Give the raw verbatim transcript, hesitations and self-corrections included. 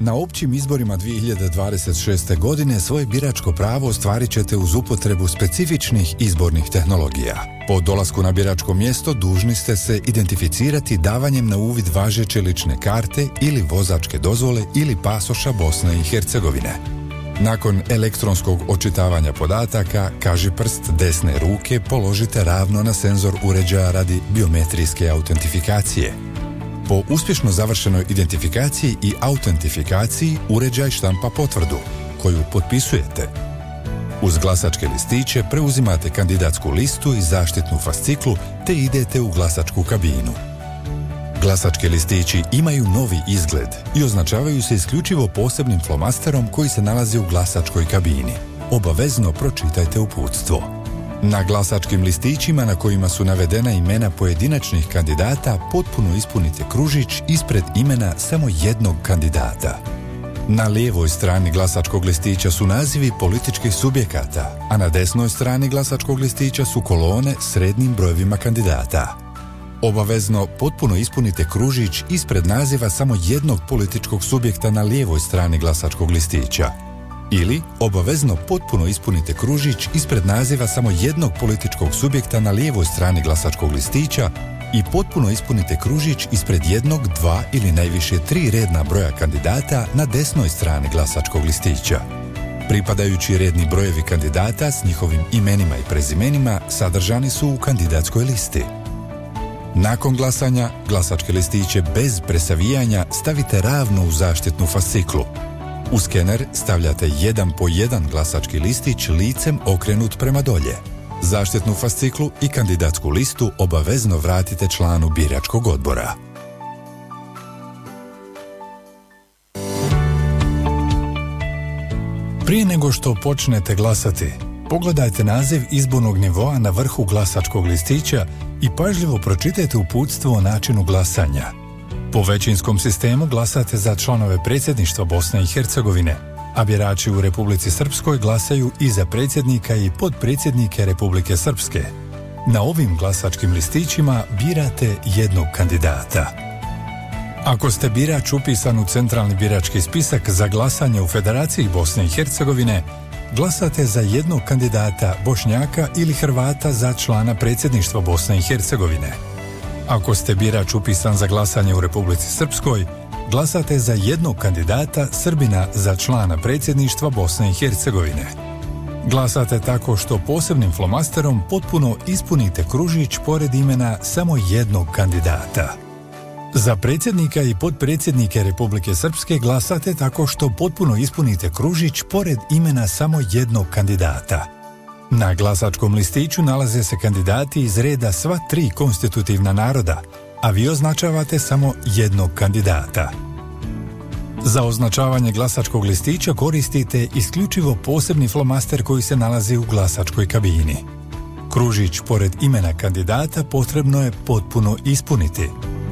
Na općim izborima dvije hiljade dvadeset šeste. godine svoje biračko pravo ostvarit ćete uz upotrebu specifičnih izbornih tehnologija. Po dolasku na biračko mjesto dužni ste se identificirati davanjem na uvid važeće lične karte ili vozačke dozvole ili pasoša Bosne i Hercegovine. Nakon elektronskog očitavanja podataka, kažiprst desne ruke položite ravno na senzor uređaja radi biometrijske autentifikacije. Po uspješno završenoj identifikaciji i autentifikaciji uređaj štampa potvrdu, koju potpisujete. Uz glasačke listiće preuzimate kandidatsku listu i zaštitnu fasciklu te idete u glasačku kabinu. Glasački listići imaju novi izgled i označavaju se isključivo posebnim flomasterom koji se nalazi u glasačkoj kabini. Obavezno pročitajte uputstvo. Na glasačkim listićima na kojima su navedena imena pojedinačnih kandidata potpuno ispunite kružić ispred imena samo jednog kandidata. Na lijevoj strani glasačkog listića su nazivi političkih subjekata, a na desnoj strani glasačkog listića su kolone s rednim brojevima kandidata. Obavezno potpuno ispunite kružić ispred naziva samo jednog političkog subjekta na lijevoj strani glasačkog listića. Ili obavezno potpuno ispunite kružić ispred naziva samo jednog političkog subjekta na lijevoj strani glasačkog listića i potpuno ispunite kružić ispred jednog, dva ili najviše tri redna broja kandidata na desnoj strani glasačkog listića. Pripadajući redni brojevi kandidata s njihovim imenima i prezimenima sadržani su u kandidatskoj listi. Nakon glasanja, glasačke listiće bez presavijanja stavite ravno u zaštitnu fasciklu. U skener stavljate jedan po jedan glasački listić licem okrenut prema dolje. Zaštitnu fasciklu i kandidatsku listu obavezno vratite članu biračkog odbora. Prije nego što počnete glasati, pogledajte naziv izbornog nivoa na vrhu glasačkog listića i pažljivo pročitajte uputstvo o načinu glasanja. Po većinskom sistemu glasate za članove predsjedništva Bosne i Hercegovine, a birači u Republici Srpskoj glasaju i za predsjednika i potpredsjednike Republike Srpske. Na ovim glasačkim listićima birate jednog kandidata. Ako ste birač upisan u centralni birački spisak za glasanje u Federaciji Bosne i Hercegovine, glasate za jednog kandidata Bošnjaka ili Hrvata za člana predsjedništva Bosne i Hercegovine. Ako ste birač upisan za glasanje u Republici Srpskoj, glasate za jednog kandidata Srbina za člana predsjedništva Bosne i Hercegovine. Glasate tako što posebnim flomasterom potpuno ispunite kružić pored imena samo jednog kandidata. Za predsjednika i potpredsjednike Republike Srpske glasate tako što potpuno ispunite kružić pored imena samo jednog kandidata. Na glasačkom listiću nalaze se kandidati iz reda sva tri konstitutivna naroda, a vi označavate samo jednog kandidata. Za označavanje glasačkog listića koristite isključivo posebni flomaster koji se nalazi u glasačkoj kabini. Kružić pored imena kandidata potrebno je potpuno ispuniti.